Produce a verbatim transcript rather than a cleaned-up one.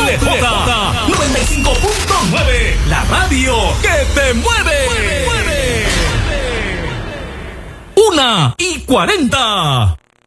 W J noventa y cinco punto nueve, la radio que te mueve. Una y cuarenta.